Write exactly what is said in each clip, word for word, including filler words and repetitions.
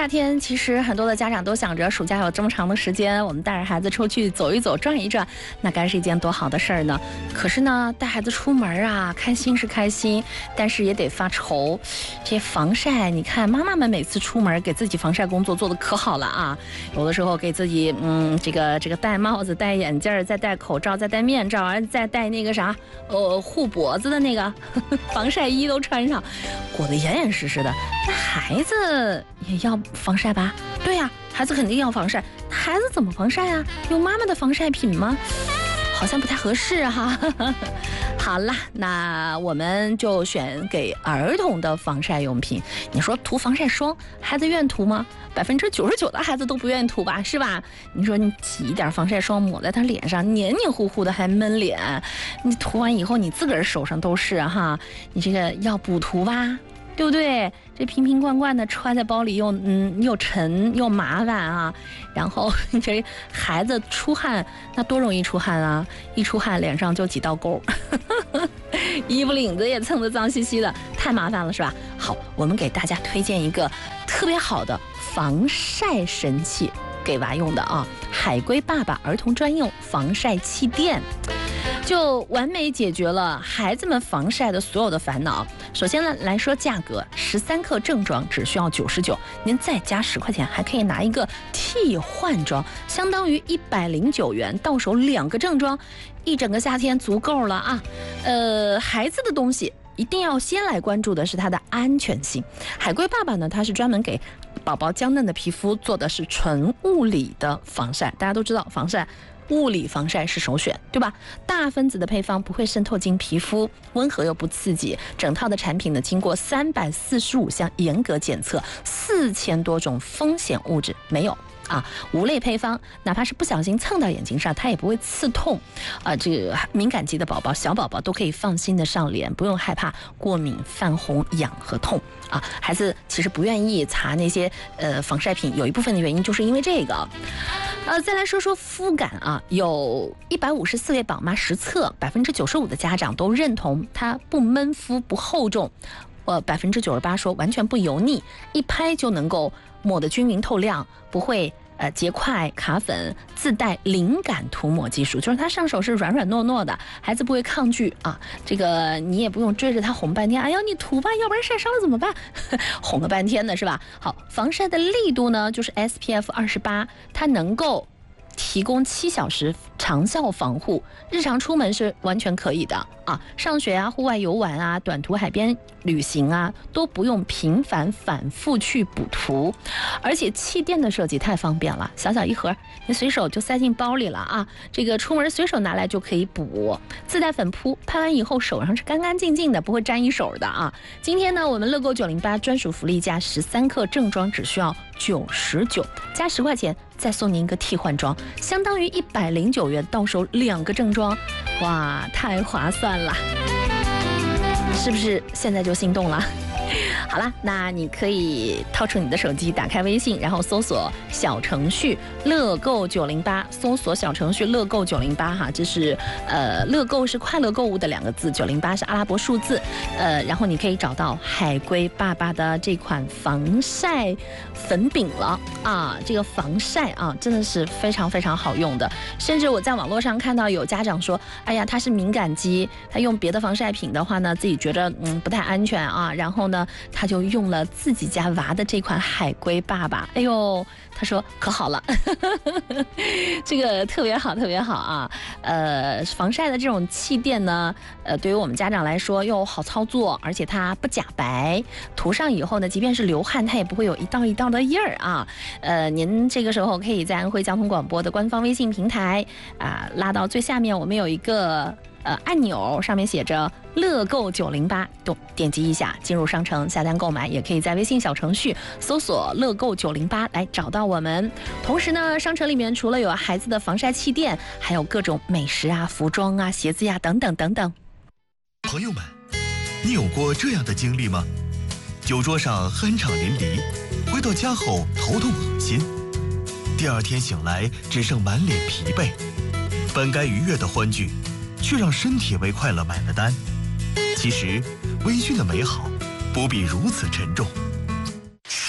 夏天，其实很多的家长都想着，暑假有这么长的时间，我们带着孩子出去走一走、转一转，那该是一件多好的事儿呢。可是呢，带孩子出门啊，开心是开心，但是也得发愁。这些防晒，你看妈妈们每次出门给自己防晒工作做得可好了啊，有的时候给自己嗯，这个这个戴帽子、戴眼镜，再戴口罩、再戴面罩，再戴那个啥呃护脖子的那个呵呵防晒衣都穿上，裹得严严实实的。那孩子也要防晒吧？对呀、啊，孩子肯定要防晒。孩子怎么防晒啊？用妈妈的防晒品吗？好像不太合适哈。好啦，那我们就选给儿童的防晒用品。你说涂防晒霜，孩子愿涂吗？百分之九十九的孩子都不愿涂吧，是吧？你说你挤一点防晒霜抹在他脸上，黏黏糊糊的还闷脸，你涂完以后你自个儿手上都是哈，你这个要补涂吧？对不对？这瓶瓶罐罐的揣在包里又嗯又沉又麻烦啊，然后这孩子出汗那多容易出汗啊，一出汗脸上就几道沟，衣服领子也蹭得脏兮兮的，太麻烦了是吧？好，我们给大家推荐一个特别好的防晒神器，给娃用的啊，海龟爸爸儿童专用防晒气垫。就完美解决了孩子们防晒的所有的烦恼。首先呢，来说价格，十三克正装只需要九十九，您再加十块钱，还可以拿一个替换装，相当于一百零九元，到手两个正装，一整个夏天足够了啊。呃，孩子的东西一定要先来关注的是它的安全性。海龟爸爸呢，它是专门给宝宝娇嫩的皮肤做的是纯物理的防晒，大家都知道防晒。物理防晒是首选，对吧？大分子的配方不会渗透进皮肤，温和又不刺激。整套的产品呢，经过三百四十五项严格检测，四千多种风险物质没有啊，无类配方，哪怕是不小心蹭到眼睛上，它也不会刺痛。啊，这个敏感肌的宝宝、小宝宝都可以放心的上脸，不用害怕过敏、泛红、痒和痛。啊，孩子其实不愿意擦那些呃防晒品，有一部分的原因就是因为这个。呃，再来说说肤感啊，有一百五十四位宝妈实测，百分之九十五的家长都认同它不闷肤、不厚重，呃，百分之九十八说完全不油腻，一拍就能够抹得均匀透亮，不会。呃，结块卡粉，自带灵感涂抹技术，就是它上手是软软糯糯的，孩子不会抗拒啊。这个你也不用追着它哄半天，哎呀，你涂吧，要不然晒伤了怎么办？哄个半天的是吧？好，防晒的力度呢，就是 S P F 二十八，它能够提供七小时长效防护，日常出门是完全可以的啊，上学啊、户外游玩啊、短途海边旅行啊，都不用频繁反复去补涂，而且气垫的设计太方便了，小小一盒，你随手就塞进包里了啊，这个出门随手拿来就可以补，自带粉扑，拍完以后手上是干干净净的，不会沾一手的啊。今天呢，我们乐购九零八专属福利价，十三克正装只需要九十九，加十块钱。再送您一个替换装，相当于一百零九元，到手两个正装，哇，太划算了！是不是现在就心动了？好了，那你可以掏出你的手机，打开微信，然后搜索小程序乐购九零八，搜索小程序乐购九零八哈，这是呃乐购是快乐购物的两个字，九零八是阿拉伯数字，呃，然后你可以找到海龟爸爸的这款防晒粉饼了啊，这个防晒啊真的是非常非常好用的，甚至我在网络上看到有家长说，哎呀，他是敏感肌，他用别的防晒品的话呢，自己觉得嗯不太安全啊，然后呢。他就用了自己家娃的这款海龟爸爸，哎呦，他说可好了，这个特别好，特别好啊！呃，防晒的这种气垫呢，呃，对于我们家长来说又好操作，而且它不假白，涂上以后呢，即便是流汗，它也不会有一道一道的印儿啊。呃，您这个时候可以在安徽交通广播的官方微信平台啊、呃，拉到最下面，我们有一个。呃，按钮上面写着乐购九零八，动点击一下进入商城下单购买，也可以在微信小程序搜索乐购九零八来找到我们。同时呢，商城里面除了有孩子的防晒气垫，还有各种美食啊、服装啊、鞋子呀、啊、等等等等。 朋友们，你有过这样的经历吗？酒桌上酣畅淋漓，回到家后头痛恶心，第二天醒来只剩满脸疲惫，本该愉悦的欢聚。却让身体为快乐买了单。其实，微醺的美好不必如此沉重。新一代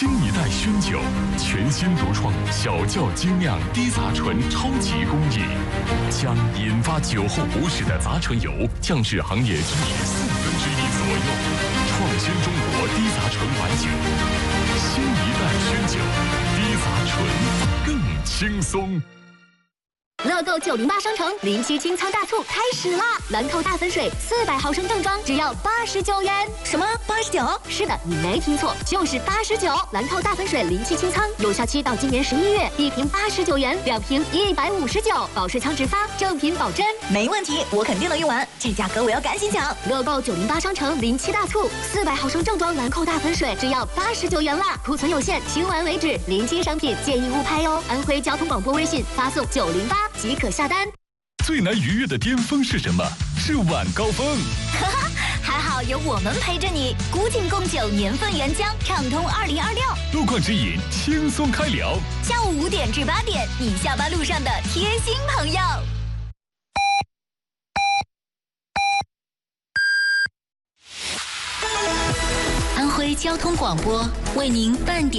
代熏酒，全新独创小窖精酿低杂醇超级工艺，将引发酒后不适的杂醇油降至行业居民四分之一左右，创新中国低杂醇白酒，新一代熏酒，低杂醇更轻松。 乐购九零八商城临期清仓大促开始啦！兰蔻大粉水四百毫升正装只要八十九元。什么八十九？是的，你没听错，就是八十九。兰蔻大粉水临期清仓，有效期到今年十一月，一瓶八十九元，两瓶一百五十九，保税仓直发，正品保真。 没问题，我肯定能用完，这价格我要赶紧抢！ 乐购九零八商城临期大促，四百毫升正装兰蔻大粉水只要八十九元啦，库存有限，清完为止，临期商品建议勿拍哦。安徽交通广播微信发送九零八。即可下单。 最难逾越的巅峰是什么？是晚高峰。 哈哈，还好有我们陪着你。古井贡酒年份原浆，畅通二零二六。 路况指引，轻松开聊。 下午五点至八点，你下班路上的贴心朋友。安徽交通广播为您半点。